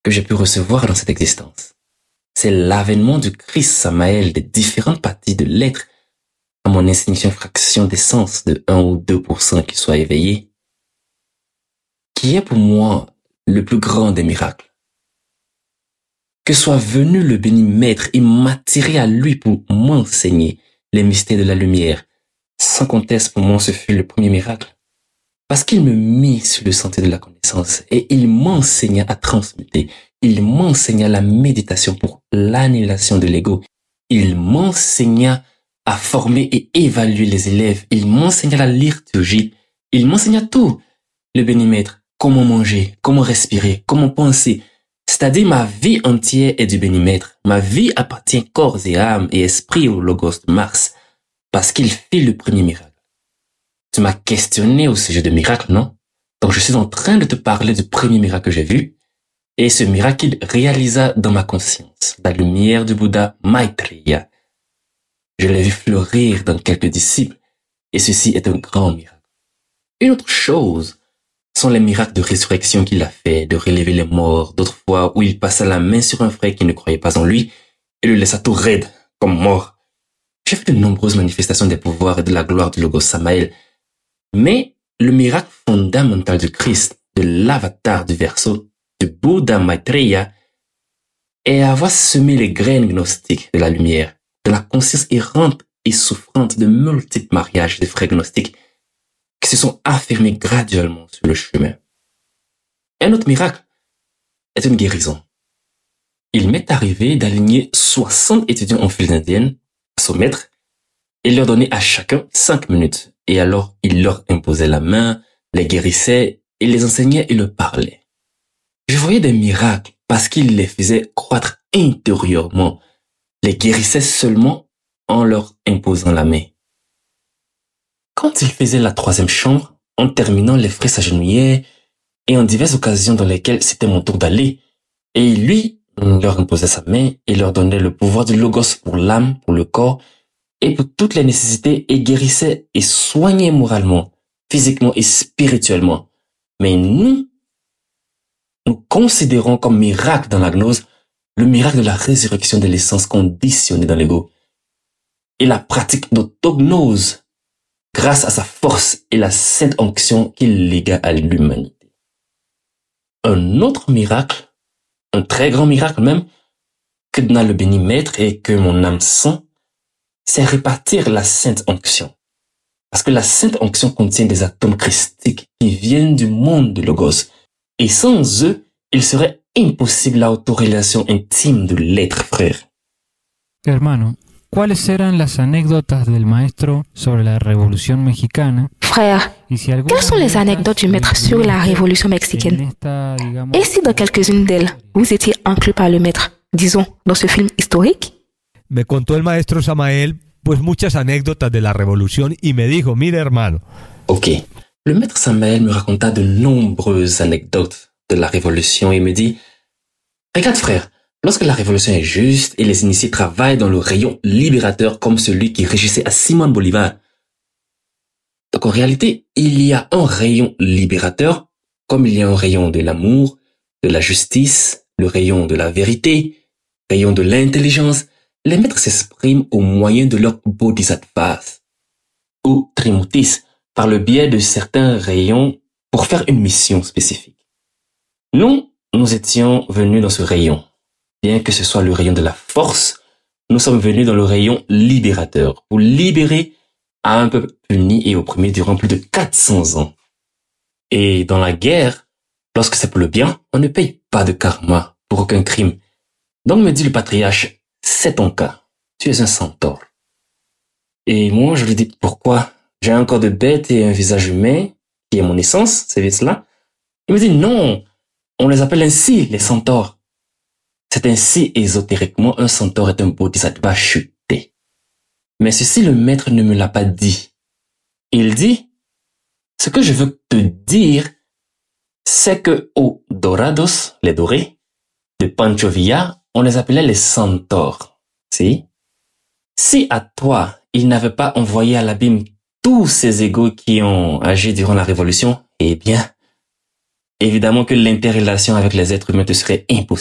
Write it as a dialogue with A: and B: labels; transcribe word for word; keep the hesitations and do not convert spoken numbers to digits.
A: que j'ai pu recevoir dans cette existence. C'est l'avènement du Christ Samaël des différentes parties de l'être à mon insignifiante fraction d'essence de un ou deux pour cent qui soit éveillé, qui est pour moi le plus grand des miracles. Que soit venu le béni maître et m'attirer à lui pour m'enseigner les mystères de la lumière, sans conteste pour moi ce fut le premier miracle. Parce qu'il me mit sur le sentier de la connaissance et il m'enseigna à transmuter. Il m'enseigna la méditation pour l'annihilation de l'ego. Il m'enseigna à former et évaluer les élèves. Il m'enseigna la liturgie. Il m'enseigna tout. Le béni-maître, comment manger, comment respirer, comment penser. C'est-à-dire ma vie entière est du béni-maître. Ma vie appartient corps et âme et esprit au Logos de Mars. Parce qu'il fit le premier miracle. Tu m'as questionné au sujet de miracle, non? Donc je suis en train de te parler du premier miracle que j'ai vu. Et ce miracle qu'il réalisa dans ma conscience, la lumière du Bouddha Maitreya. Je l'ai vu fleurir dans quelques disciples, et ceci est un grand miracle. Une autre chose sont les miracles de résurrection qu'il a fait, de relever les morts, d'autres fois où il passa la main sur un frère qui ne croyait pas en lui, et le laissa tout raide, comme mort. J'ai fait de nombreuses manifestations des pouvoirs et de la gloire du Logos Samaël, mais le miracle fondamental du Christ, de l'avatar du Verseau, du Bouddha Maitreya, est avoir semé les graines gnostiques de la lumière, de la conscience errante et souffrante de multiples mariages de frères gnostiques qui se sont affirmés graduellement sur le chemin. Un autre miracle est une guérison. Il m'est arrivé d'aligner soixante étudiants en file indienne à son maître et leur donner à chacun cinq minutes. Et alors, il leur imposait la main, les guérissait, il les enseignait et leur parlait. Je voyais des miracles parce qu'il les faisait croître intérieurement, les guérissait seulement en leur imposant la main. Quand il faisait la troisième chambre, en terminant, les frères s'agenouillaient et en diverses occasions dans lesquelles c'était mon tour d'aller, et lui leur imposait sa main et leur donnait le pouvoir du Logos pour l'âme, pour le corps, et pour toutes les nécessités et guérissait et soignait moralement, physiquement et spirituellement. Mais nous, nous considérons comme miracle dans la gnose le miracle de la résurrection de l'essence conditionnée dans l'ego et la pratique d'autognose grâce à sa force et la sainte onction qu'il légua à l'humanité. Un autre miracle, un très grand miracle même, que donna le béni maître et que mon âme sent, c'est répartir la sainte onction. Parce que la sainte onction contient des atomes christiques qui viennent du monde de Logos. Et sans eux, il serait imposible la autorélation intime de l'être frère.
B: Hermano, ¿cuáles eran las anécdotas del maestro sobre la Révolution mexicana?
C: Frère, quelles sont les anecdotes du maître sur la Révolution mexicaine? Et si dans quelques-unes d'elles, vous étiez inclus par le maître, disons, dans ce film historique?
D: Me contó el maestro Samael pues muchas anécdotas de la revolución y me dijo, mire hermano.
A: Ok, le maître Samael me raconta de nombreuses anecdotes de la révolution et me dit, regarde frère, lorsque la révolution est juste et les initiés travaillent dans le rayon libérateur comme celui qui régissait à Simón Bolívar. Donc en réalité, il y a un rayon libérateur comme il y a un rayon de l'amour, de la justice, le rayon de la vérité, rayon de l'intelligence. Les maîtres s'expriment au moyen de leurs bodhisattvas ou trimurtis par le biais de certains rayons pour faire une mission spécifique. Nous, nous étions venus dans ce rayon. Bien que ce soit le rayon de la force, nous sommes venus dans le rayon libérateur pour libérer un peuple puni et opprimé durant plus de quatre cents ans. Et dans la guerre, lorsque c'est pour le bien, on ne paye pas de karma pour aucun crime. Donc me dit le patriarche, c'est ton cas. Tu es un centaure. Et moi, je lui dis pourquoi? J'ai un corps de bête et un visage humain, qui est mon essence, c'est cela. Il me dit non, on les appelle ainsi, les centaures. C'est ainsi ésotériquement, un centaure est un bodhisattva chuté. Mais ceci, le maître ne me l'a pas dit. Il dit, ce que je veux te dire, c'est que aux dorados, les dorés, de Pancho Villa, on les appelait les centaures. Si? Si à toi, il n'avait pas envoyé à l'abîme tous ces égos qui ont agi durant la révolution, eh bien, évidemment que l'interrelation avec les êtres humains te serait impossible.